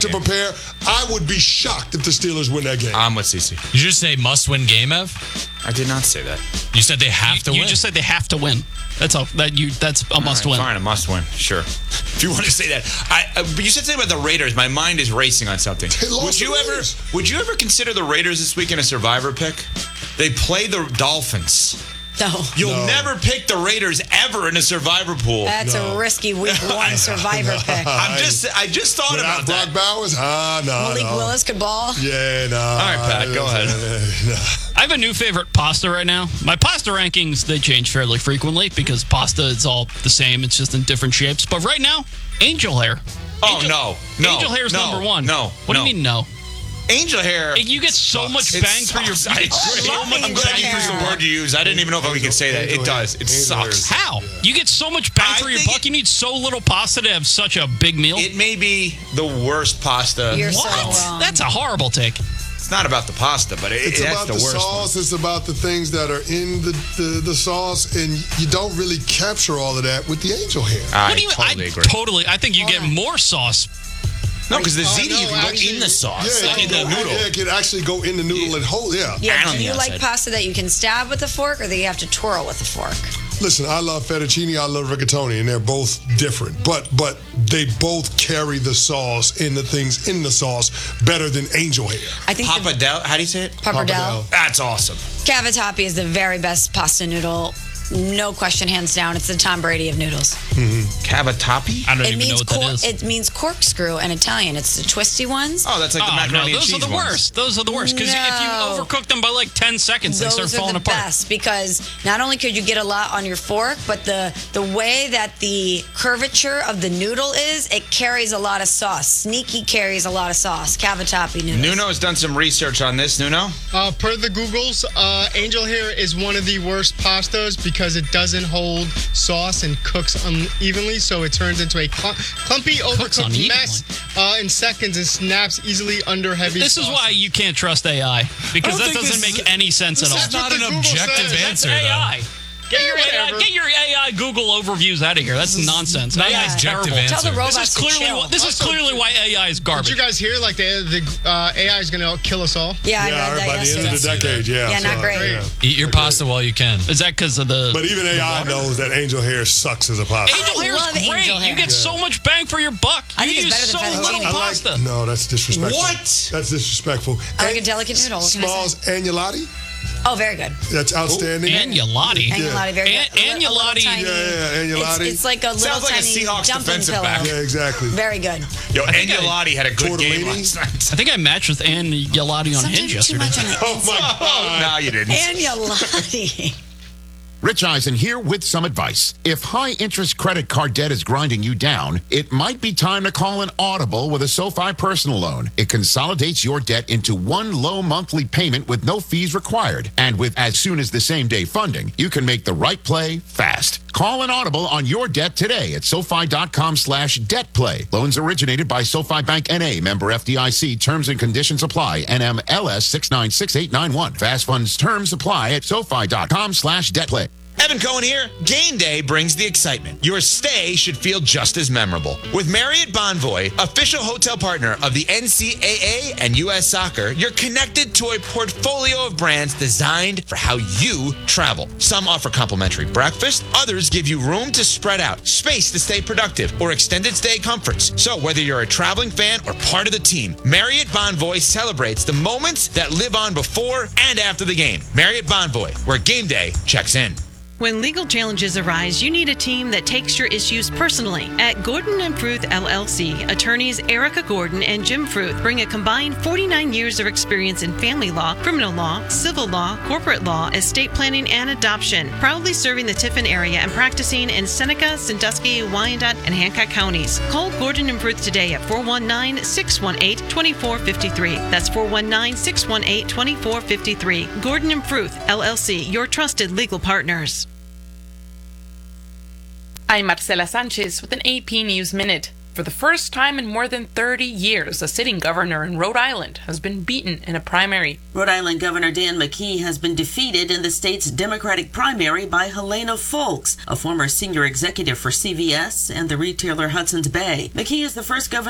to prepare. I would be shocked if the Steelers win that game. I'm with CeCe. Did you just say must-win game, Ev? I did not say that. You said they have to win. You just said they have to win. That's a must-win. Fine, a must-win. Sure. If you want to say that. But you said something about the Raiders. My mind is racing on something. Would you ever consider the Raiders this week in a survivor pick? They play the Dolphins. No. You'll never pick the Raiders ever in a survivor pool. That's a risky week one survivor pick. I just thought about that. Brock Bowers? Malik Willis could ball. Yeah, no. All right, Pat, go ahead. I have a new favorite pasta right now. My pasta rankings, they change fairly frequently because pasta is all the same. It's just in different shapes. But right now, angel hair. No. Angel hair is number one. No. What do you mean no? Angel hair. You get so much bang for your buck. I'm glad you used the word you use. I didn't even know if we could say that. It does. It sucks. How? You get so much bang for your buck. You need so little pasta to have such a big meal. It may be the worst pasta. You're so wrong. That's a horrible take. It's not about the pasta, but it's that's about the the worst sauce. one. It's about the things that are in the sauce, and you don't really capture all of that with the angel hair. What do you agree. I think you get more sauce. No, because the ziti you can go in the sauce, yeah, in the noodle. Yeah, it can actually go in the noodle and hold. Yeah. Yeah. Do you like pasta that you can stab with a fork, or that you have to twirl with a fork? Listen, I love fettuccine, I love rigatoni, and they're both different. But they both carry the sauce and the things in the sauce better than angel hair. I think Pappardelle, how do you say it? Pappardelle. That's awesome. Cavatappi is the very best pasta noodle. No question, hands down. It's the Tom Brady of noodles. Cavatappi? I don't even know what that is. It means corkscrew in Italian. It's the twisty ones. Oh, that's like the macaroni and cheese Those are the worst. Those are the worst. Because if you overcook them by like 10 seconds, they start falling apart. Those are the best because not only could you get a lot on your fork, but the way that the curvature of the noodle is, it carries a lot of sauce. Sneaky carries a lot of sauce. Cavatappi noodles. Nuno has done some research on this. Nuno? Per the Googles, angel hair is one of the worst pastas because it doesn't hold sauce and cooks unevenly, so it turns into a clumpy, overcooked mess in seconds and snaps easily under heavy This is why you can't trust AI, because that doesn't make any sense at all. It's not an objective answer, That's though. AI. Get your AI Google overviews out of here. That's nonsense. Not AI an is objective terrible. answer. Tell the robots This is clearly why AI is garbage. Did you guys hear, like, the AI is going to kill us all? Yeah, I read that by the yesterday. end of the decade, Yeah, not great. Yeah. Eat your pasta while you can. Is that because of the... But even AI knows that angel hair sucks as a pasta. Angel hair love is great. angel hair. You get so much bang for your buck. I You think it's use so better than little fettuccine. pasta. No, that's disrespectful. What? That's disrespectful. I like a delicate noodle. What can I Smalls say? agnolotti. Oh, very good. That's outstanding. Agnolotti. Agnolotti, very good. Agnolotti. Agnolotti. It's like a little Sounds like a tiny Seahawks dumpling defensive pillow. back. Yeah, exactly. Very good. Yo, Agnolotti had a good game Tortellini. last night. I think I matched with Agnolotti on Hinge Sometimes too yesterday. much on the Oh, my God. No, you didn't. Agnolotti. Rich Eisen here with some advice. If high-interest credit card debt is grinding you down, it might be time to call an Audible with a SoFi personal loan. It consolidates your debt into one low monthly payment with no fees required. And with as soon as the same-day funding, you can make the right play fast. Call an Audible on your debt today at SoFi.com/debtplay. Loans originated by SoFi Bank N.A., member FDIC. Terms and conditions apply. NMLS 696891. Fast funds terms apply at SoFi.com/debtplay. Evan Cohen here. Game day brings the excitement. Your stay should feel just as memorable. With Marriott Bonvoy, official hotel partner of the NCAA and U.S. Soccer, you're connected to a portfolio of brands designed for how you travel. Some offer complimentary breakfast. Others give you room to spread out, space to stay productive, or extended stay comforts. So whether you're a traveling fan or part of the team, Marriott Bonvoy celebrates the moments that live on before and after the game. Marriott Bonvoy, where game day checks in. When legal challenges arise, you need a team that takes your issues personally. At Gordon & Fruth LLC, attorneys Erica Gordon and Jim Fruth bring a combined 49 years of experience in family law, criminal law, civil law, corporate law, estate planning, and adoption, proudly serving the Tiffin area and practicing in Seneca, Sandusky, Wyandotte, and Hancock counties. Call Gordon & Fruth today at 419-618-2453. That's 419-618-2453. Gordon & Fruth LLC, your trusted legal partners. I'm Marcela Sanchez with an AP News Minute. For the first time in more than 30 years, a sitting governor in Rhode Island has been beaten in a primary. Rhode Island Governor Dan McKee has been defeated in the state's Democratic primary by Helena Folks, a former senior executive for CVS and the retailer Hudson's Bay. McKee is the first governor